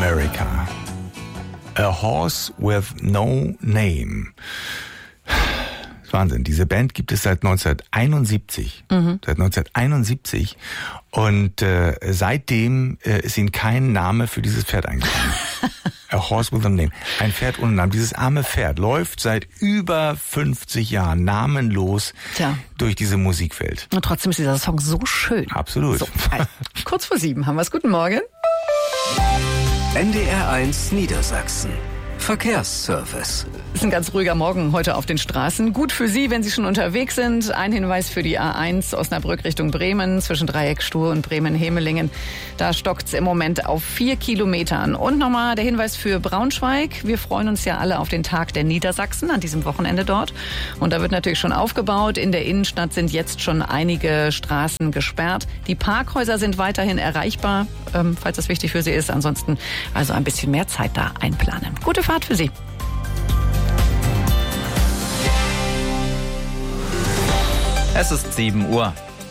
America. A Horse with No Name. Wahnsinn. Diese Band gibt es seit 1971. Seit 1971. Und seitdem ist ihnen kein Name für dieses Pferd eingefallen. A Horse with No Name. Ein Pferd ohne Namen. Dieses arme Pferd läuft seit über 50 Jahren namenlos durch diese Musikwelt. Und trotzdem ist dieser Song so schön. Absolut. So, kurz vor 7 haben wir es. Guten Morgen. NDR1 Niedersachsen. Verkehrsservice. Es ist ein ganz ruhiger Morgen heute auf den Straßen. Gut für Sie, wenn Sie schon unterwegs sind. Ein Hinweis für die A1 Osnabrück Richtung Bremen zwischen Dreieckstuhl und Bremen-Hemelingen. Da stockt es im Moment auf 4 Kilometern. Und nochmal der Hinweis für Braunschweig. Wir freuen uns ja alle auf den Tag der Niedersachsen an diesem Wochenende dort. Und da wird natürlich schon aufgebaut. In der Innenstadt sind jetzt schon einige Straßen gesperrt. Die Parkhäuser sind weiterhin erreichbar, falls das wichtig für Sie ist. Ansonsten also ein bisschen mehr Zeit da einplanen. Gute Fahrt für Sie. Es ist 7 Uhr.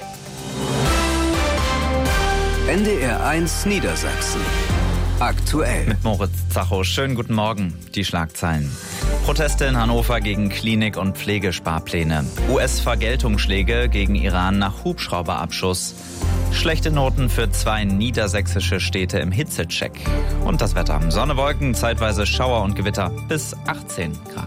NDR1 Niedersachsen. Aktuell. Mit Moritz Zacho. Schönen guten Morgen. Die Schlagzeilen. Proteste in Hannover gegen Klinik- und Pflegesparpläne. US-Vergeltungsschläge gegen Iran nach Hubschrauberabschuss. Schlechte Noten für 2 niedersächsische Städte im Hitzecheck. Und das Wetter. Sonne, Wolken, zeitweise Schauer und Gewitter bis 18 Grad.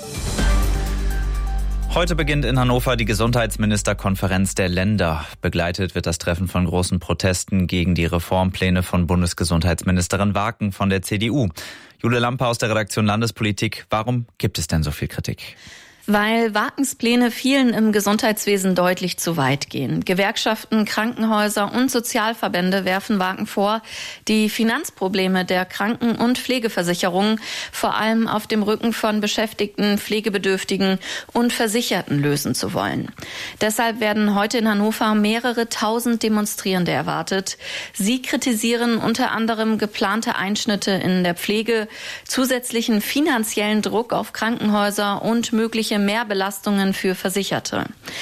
Heute beginnt in Hannover die Gesundheitsministerkonferenz der Länder. Begleitet wird das Treffen von großen Protesten gegen die Reformpläne von Bundesgesundheitsministerin Waken von der CDU. Jule Lampe aus der Redaktion Landespolitik. Warum gibt es denn so viel Kritik? Weil Wakens Pläne vielen im Gesundheitswesen deutlich zu weit gehen. Gewerkschaften, Krankenhäuser und Sozialverbände werfen Waken vor, die Finanzprobleme der Kranken- und Pflegeversicherungen vor allem auf dem Rücken von Beschäftigten, Pflegebedürftigen und Versicherten lösen zu wollen. Deshalb werden heute in Hannover mehrere tausend Demonstrierende erwartet. Sie kritisieren unter anderem geplante Einschnitte in der Pflege, zusätzlichen finanziellen Druck auf Krankenhäuser und mögliche Mehrbelastungen für Versicherte.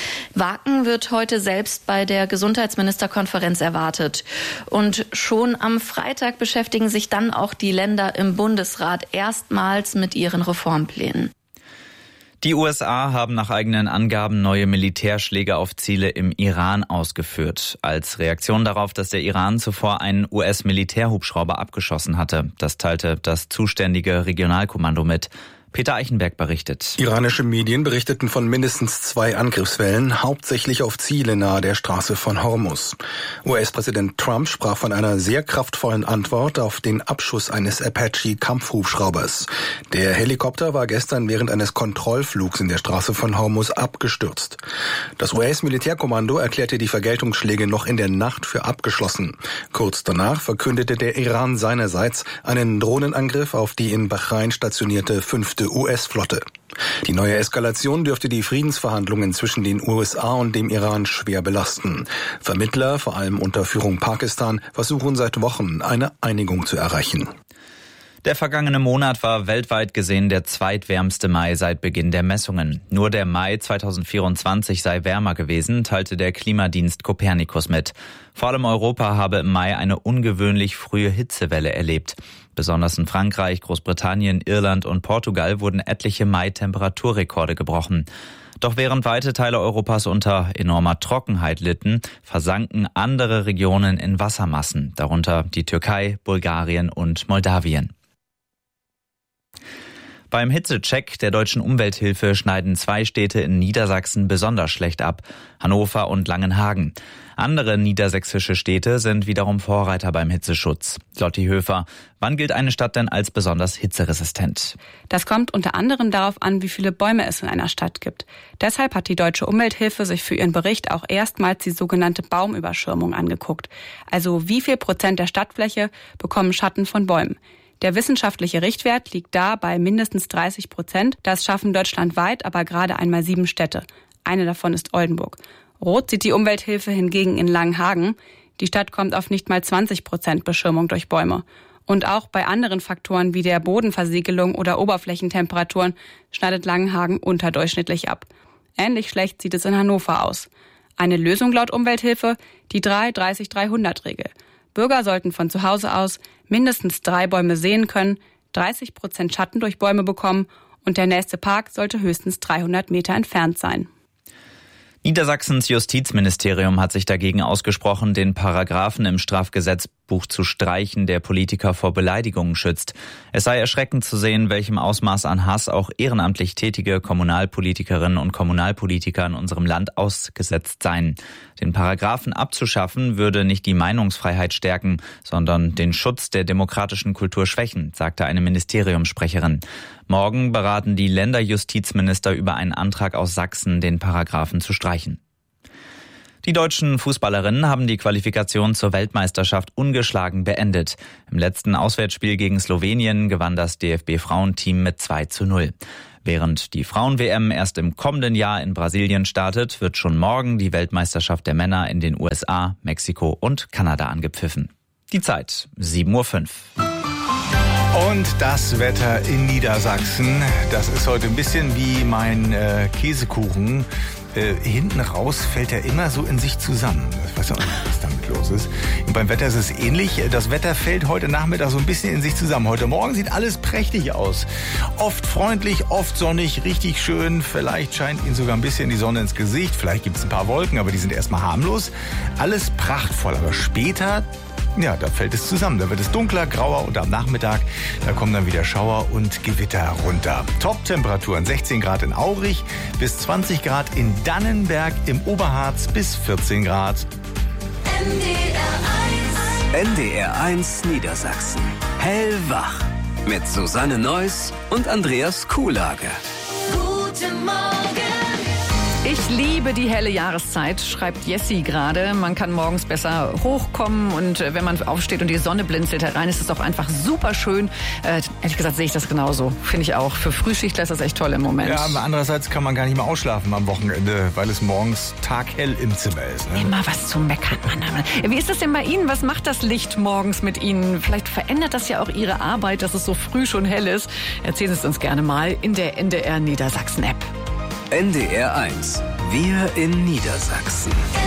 Waken wird heute selbst bei der Gesundheitsministerkonferenz erwartet. Und schon am Freitag beschäftigen sich dann auch die Länder im Bundesrat erstmals mit ihren Reformplänen. Die USA haben nach eigenen Angaben neue Militärschläge auf Ziele im Iran ausgeführt. Als Reaktion darauf, dass der Iran zuvor einen US-Militärhubschrauber abgeschossen hatte. Das teilte das zuständige Regionalkommando mit. Peter Eichenberg berichtet. Iranische Medien berichteten von mindestens 2 Angriffswellen, hauptsächlich auf Ziele nahe der Straße von Hormuz. US-Präsident Trump sprach von einer sehr kraftvollen Antwort auf den Abschuss eines Apache-Kampfhubschraubers. Der Helikopter war gestern während eines Kontrollflugs in der Straße von Hormuz abgestürzt. Das US-Militärkommando erklärte die Vergeltungsschläge noch in der Nacht für abgeschlossen. Kurz danach verkündete der Iran seinerseits einen Drohnenangriff auf die in Bahrain stationierte 5. US-Flotte. Die neue Eskalation dürfte die Friedensverhandlungen zwischen den USA und dem Iran schwer belasten. Vermittler, vor allem unter Führung Pakistan, versuchen seit Wochen, eine Einigung zu erreichen. Der vergangene Monat war weltweit gesehen der zweitwärmste Mai seit Beginn der Messungen. Nur der Mai 2024 sei wärmer gewesen, teilte der Klimadienst Copernicus mit. Vor allem Europa habe im Mai eine ungewöhnlich frühe Hitzewelle erlebt. Besonders in Frankreich, Großbritannien, Irland und Portugal wurden etliche Mai-Temperaturrekorde gebrochen. Doch während weite Teile Europas unter enormer Trockenheit litten, versanken andere Regionen in Wassermassen, darunter die Türkei, Bulgarien und Moldawien. Beim Hitzecheck der Deutschen Umwelthilfe schneiden 2 Städte in Niedersachsen besonders schlecht ab, Hannover und Langenhagen. Andere niedersächsische Städte sind wiederum Vorreiter beim Hitzeschutz. Lotti Höfer, wann gilt eine Stadt denn als besonders hitzeresistent? Das kommt unter anderem darauf an, wie viele Bäume es in einer Stadt gibt. Deshalb hat die Deutsche Umwelthilfe sich für ihren Bericht auch erstmals die sogenannte Baumüberschirmung angeguckt. Also wie viel Prozent der Stadtfläche bekommen Schatten von Bäumen? Der wissenschaftliche Richtwert liegt da bei mindestens 30%. Das schaffen deutschlandweit aber gerade einmal 7 Städte. Eine davon ist Oldenburg. Rot sieht die Umwelthilfe hingegen in Langenhagen. Die Stadt kommt auf nicht mal 20% Beschirmung durch Bäume. Und auch bei anderen Faktoren wie der Bodenversiegelung oder Oberflächentemperaturen schneidet Langenhagen unterdurchschnittlich ab. Ähnlich schlecht sieht es in Hannover aus. Eine Lösung laut Umwelthilfe, die 3-30-300-Regel. Bürger sollten von zu Hause aus mindestens 3 Bäume sehen können, 30% Schatten durch Bäume bekommen und der nächste Park sollte höchstens 300 Meter entfernt sein. Niedersachsens Justizministerium hat sich dagegen ausgesprochen, den Paragraphen im Strafgesetzbuch zu streichen, der Politiker vor Beleidigungen schützt. Es sei erschreckend zu sehen, welchem Ausmaß an Hass auch ehrenamtlich tätige Kommunalpolitikerinnen und Kommunalpolitiker in unserem Land ausgesetzt seien. Den Paragraphen abzuschaffen würde nicht die Meinungsfreiheit stärken, sondern den Schutz der demokratischen Kultur schwächen, sagte eine Ministeriumssprecherin. Morgen beraten die Länderjustizminister über einen Antrag aus Sachsen, den Paragraphen zu streichen. Die deutschen Fußballerinnen haben die Qualifikation zur Weltmeisterschaft ungeschlagen beendet. Im letzten Auswärtsspiel gegen Slowenien gewann das DFB-Frauenteam mit 2:0. Während die Frauen-WM erst im kommenden Jahr in Brasilien startet, wird schon morgen die Weltmeisterschaft der Männer in den USA, Mexiko und Kanada angepfiffen. Die Zeit 7:05 Uhr. Und das Wetter in Niedersachsen, das ist heute ein bisschen wie mein Käsekuchen. Hinten raus fällt er immer so in sich zusammen. Ich weiß auch nicht, was damit los ist. Und beim Wetter ist es ähnlich. Das Wetter fällt heute Nachmittag so ein bisschen in sich zusammen. Heute Morgen sieht alles prächtig aus. Oft freundlich, oft sonnig, richtig schön. Vielleicht scheint Ihnen sogar ein bisschen die Sonne ins Gesicht. Vielleicht gibt es ein paar Wolken, aber die sind erstmal harmlos. Alles prachtvoll. Aber später, ja, da fällt es zusammen. Da wird es dunkler, grauer und am Nachmittag, da kommen dann wieder Schauer und Gewitter runter. Top-Temperaturen 16 Grad in Aurich, bis 20 Grad in Dannenberg, im Oberharz bis 14 Grad. NDR 1 Niedersachsen. Hellwach. Mit Susanne Neuss und Andreas Kuhlage. Guten Morgen. Ich liebe die helle Jahreszeit, schreibt Jessie gerade. Man kann morgens besser hochkommen und wenn man aufsteht und die Sonne blinzelt herein, ist es auch einfach super schön. Ehrlich gesagt sehe ich das genauso. Finde ich auch. Für Frühschichtler ist das echt toll im Moment. Ja, aber andererseits kann man gar nicht mehr ausschlafen am Wochenende, weil es morgens taghell im Zimmer ist. Ne? Immer was zu meckern, Mann. Wie ist das denn bei Ihnen? Was macht das Licht morgens mit Ihnen? Vielleicht verändert das ja auch Ihre Arbeit, dass es so früh schon hell ist. Erzählen Sie es uns gerne mal in der NDR Niedersachsen App. NDR 1. Wir in Niedersachsen.